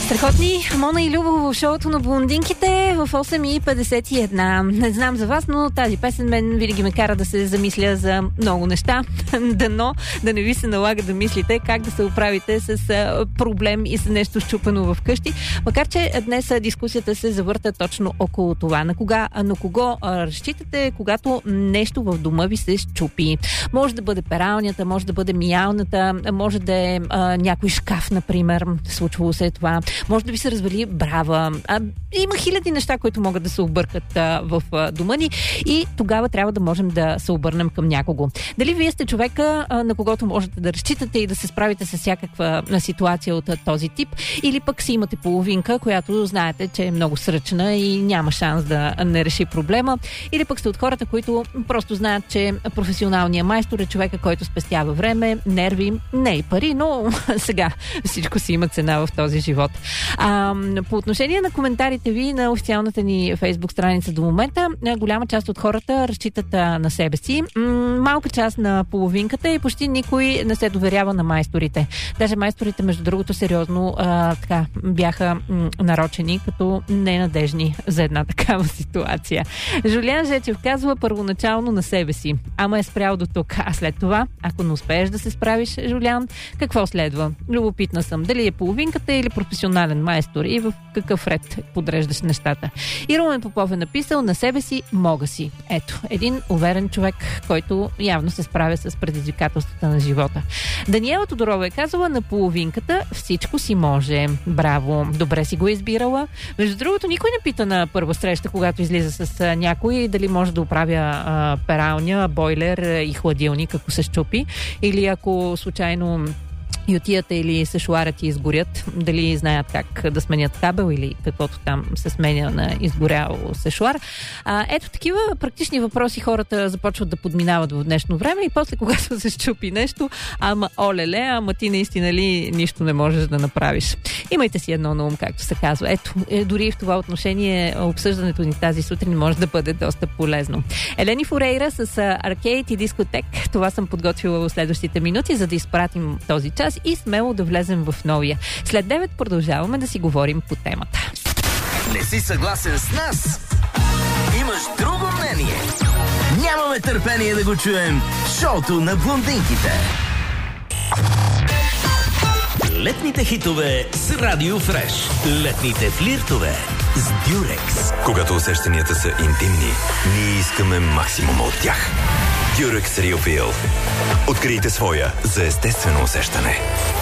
Страхотни Мона и Любо в шоуто на блондинките в 8:51. Не знам за вас, но тази песен мен винаги ме кара да се замисля за много неща. Дано да не ви се налага да мислите как да се оправите с проблем и с нещо счупено в къщи. Макар че днес дискусията се завърта точно около това. На кого разчитате, когато нещо в дома ви се счупи? Може да бъде пералнята, може да бъде миялната, може да е някой шкаф, например. Случвало се е това. Може да ви се развали брава. Има хиляди неща, които могат да се объркат в дома ни и тогава трябва да можем да се обърнем към някого. Дали вие сте човека, на когото можете да разчитате и да се справите с всякаква ситуация от този тип, или пък си имате половинка, която знаете, че е много сръчна и няма шанс да не реши проблема, или пък сте от хората, които просто знаят, че професионалният майстор е човека, който спестява време, нерви, не и пари, но сега всичко си има цена в този живот. По отношение на коментарите ви на официалната ни Фейсбук страница до момента, голяма част от хората разчитат на себе си, малка част на половинката и почти никой не се доверява на майсторите. Даже майсторите, между другото, сериозно бяха нарочени като ненадежни за една такава ситуация. Жулиан Жечев казва първоначално на себе си. Ама е спрял до тук. А след това, ако не успееш да се справиш, Жулиан, какво следва? Любопитна съм. Дали е половинката или професионален майстор и в какъв ред подреждаш нещата. И Румен Попов е написал на себе си мога си. Ето, един уверен човек, който явно се справя с предизвикателствата на живота. Даниела Тодорова е казала на половинката всичко си може. Браво, добре си го избирала. Между другото, никой не пита на първа среща, когато излиза с някой, дали може да оправя пералня, бойлер и хладилник, ако се счупи, или ако случайно ютията или сешуарът ти изгорят, дали знаят как да сменят кабел или каквото там се сменя на изгорял сешуар. Ето такива практични въпроси хората започват да подминават в днешно време и после, когато се счупи нещо, ама ти наистина ли нищо не можеш да направиш. Имайте си едно на ум, както се казва. Ето, дори в това отношение обсъждането ни тази сутрин може да бъде доста полезно. Елени Форейра с Arcade и Дискотек. Това съм подготвила в следващите минути, за да изпратим този час и смело да влезем в новия. След 9 продължаваме да си говорим по темата. Не си съгласен с нас? Имаш друго мнение? Нямаме търпение да го чуем. Шоуто на блондинките. Летните хитове с Радио Фреш. Летните флиртове с Дюрекс. Когато усещанията са интимни, ние искаме максимума от тях. Дюрекс Real Feel. Открийте своя за естествено усещане.